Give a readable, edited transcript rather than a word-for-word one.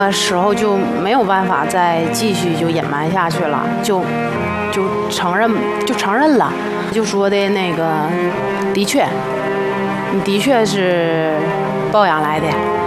时候就没有办法再继续就隐瞒下去了，就承认了，就说的那个的确是包养来的。